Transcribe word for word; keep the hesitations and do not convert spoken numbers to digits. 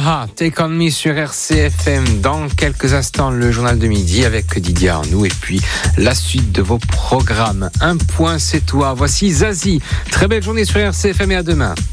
A-ha, Take On Me sur R C F M. Dans quelques instants, le journal de midi avec Didier Arnoux et puis la suite de vos programmes. Un point, c'est toi. Voici Zazie. Très belle journée sur R C F M et à demain.